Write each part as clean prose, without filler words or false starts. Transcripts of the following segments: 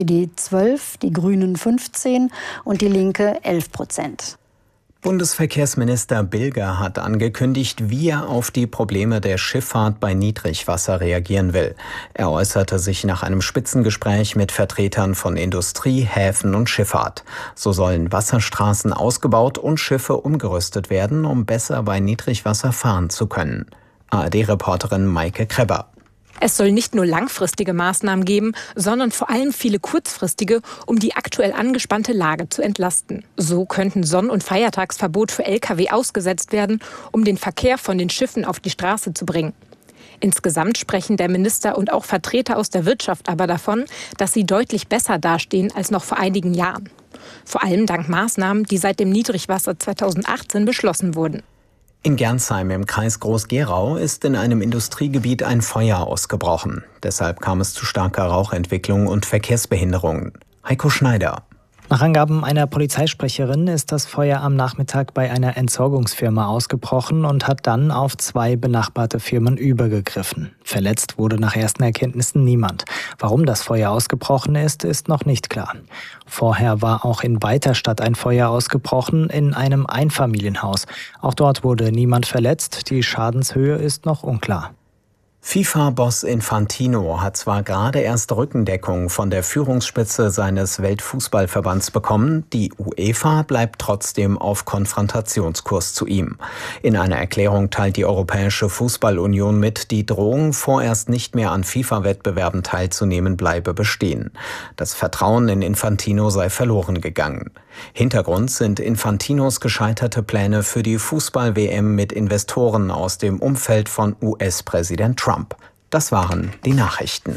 Die 12, die Grünen 15 und die Linke 11%. Bundesverkehrsminister Bilger hat angekündigt, wie er auf die Probleme der Schifffahrt bei Niedrigwasser reagieren will. Er äußerte sich nach einem Spitzengespräch mit Vertretern von Industrie, Häfen und Schifffahrt. So sollen Wasserstraßen ausgebaut und Schiffe umgerüstet werden, um besser bei Niedrigwasser fahren zu können. ARD-Reporterin Maike Krebber. Es soll nicht nur langfristige Maßnahmen geben, sondern vor allem viele kurzfristige, um die aktuell angespannte Lage zu entlasten. So könnten Sonn- und Feiertagsverbot für Lkw ausgesetzt werden, um den Verkehr von den Schiffen auf die Straße zu bringen. Insgesamt sprechen der Minister und auch Vertreter aus der Wirtschaft aber davon, dass sie deutlich besser dastehen als noch vor einigen Jahren. Vor allem dank Maßnahmen, die seit dem Niedrigwasser 2018 beschlossen wurden. In Gernsheim im Kreis Groß-Gerau ist in einem Industriegebiet ein Feuer ausgebrochen. Deshalb kam es zu starker Rauchentwicklung und Verkehrsbehinderungen. Heiko Schneider. Nach Angaben einer Polizeisprecherin ist das Feuer am Nachmittag bei einer Entsorgungsfirma ausgebrochen und hat dann auf 2 benachbarte Firmen übergegriffen. Verletzt wurde nach ersten Erkenntnissen niemand. Warum das Feuer ausgebrochen ist, ist noch nicht klar. Vorher war auch in Weiterstadt ein Feuer ausgebrochen in einem Einfamilienhaus. Auch dort wurde niemand verletzt. Die Schadenshöhe ist noch unklar. FIFA-Boss Infantino hat zwar gerade erst Rückendeckung von der Führungsspitze seines Weltfußballverbands bekommen, die UEFA bleibt trotzdem auf Konfrontationskurs zu ihm. In einer Erklärung teilt die Europäische Fußballunion mit, die Drohung, vorerst nicht mehr an FIFA-Wettbewerben teilzunehmen, bleibe bestehen. Das Vertrauen in Infantino sei verloren gegangen. Hintergrund sind Infantinos gescheiterte Pläne für die Fußball-WM mit Investoren aus dem Umfeld von US-Präsident Trump. Das waren die Nachrichten.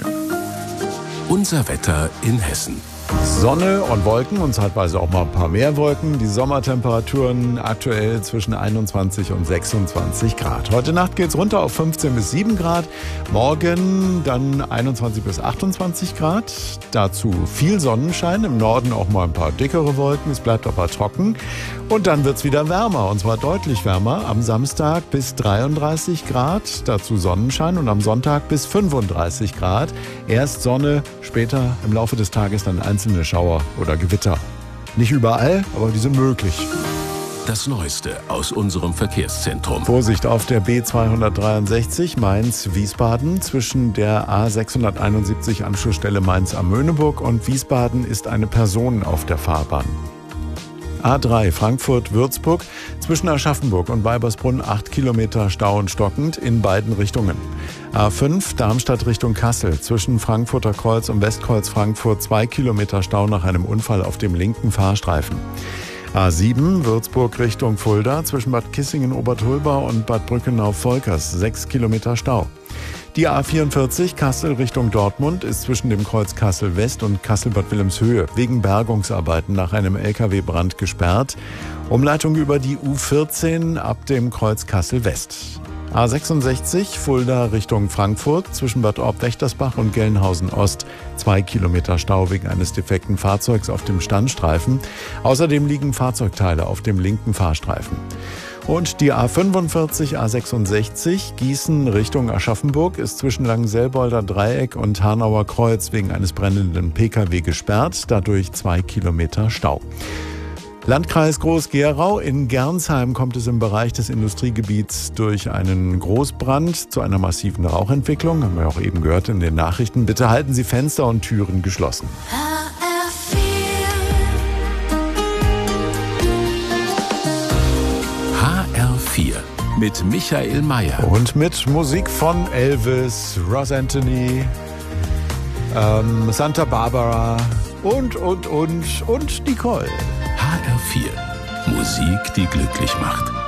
Unser Wetter in Hessen. Sonne und Wolken und zeitweise auch mal ein paar mehr Wolken. Die Sommertemperaturen aktuell zwischen 21 und 26 Grad. Heute Nacht geht es runter auf 15 bis 7 Grad. Morgen dann 21 bis 28 Grad. Dazu viel Sonnenschein. Im Norden auch mal ein paar dickere Wolken. Es bleibt aber trocken. Und dann wird es wieder wärmer. Und zwar deutlich wärmer. Am Samstag bis 33 Grad. Dazu Sonnenschein. Und am Sonntag bis 35 Grad. Erst Sonne, später im Laufe des Tages dann einzelne Schauer oder Gewitter. Nicht überall, aber die sind möglich. Das Neueste aus unserem Verkehrszentrum. Vorsicht auf der B263 Mainz-Wiesbaden. Zwischen der A671 Anschlussstelle Mainz-Amöneburg und Wiesbaden ist eine Person auf der Fahrbahn. A3 Frankfurt-Würzburg zwischen Aschaffenburg und Weibersbrunn 8 Kilometer Stau und stockend in beiden Richtungen. A5 Darmstadt Richtung Kassel zwischen Frankfurter Kreuz und Westkreuz Frankfurt 2 Kilometer Stau nach einem Unfall auf dem linken Fahrstreifen. A7 Würzburg Richtung Fulda zwischen Bad Kissingen-Obertulbau und Bad Brückenau-Volkers 6 Kilometer Stau. Die A44 Kassel Richtung Dortmund ist zwischen dem Kreuz Kassel West und Kassel-Bad Wilhelmshöhe wegen Bergungsarbeiten nach einem Lkw-Brand gesperrt. Umleitung über die U14 ab dem Kreuz Kassel West. A66 Fulda Richtung Frankfurt zwischen Bad Orb-Wächtersbach und Gelnhausen Ost 2 Kilometer Stau wegen eines defekten Fahrzeugs auf dem Standstreifen. Außerdem liegen Fahrzeugteile auf dem linken Fahrstreifen. Und die A45, A66 Gießen Richtung Aschaffenburg ist zwischen Langenselbolder Dreieck und Hanauer Kreuz wegen eines brennenden Pkw gesperrt, dadurch 2 Kilometer Stau. Landkreis Groß-Gerau. In Gernsheim kommt es im Bereich des Industriegebiets durch einen Großbrand zu einer massiven Rauchentwicklung. Haben wir auch eben gehört in den Nachrichten. Bitte halten Sie Fenster und Türen geschlossen. HR4 mit Michael Mayer. Und mit Musik von Elvis, Ross Anthony, Santa Barbara und Nicole. HR4. Musik, die glücklich macht.